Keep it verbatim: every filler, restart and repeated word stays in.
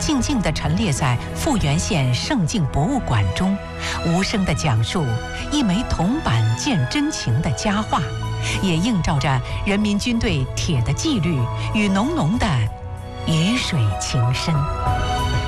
静静地陈列在富源县盛境博物馆中，无声地讲述一枚铜板见真情的佳话，也映照着人民军队铁的纪律与浓浓的鱼水情深。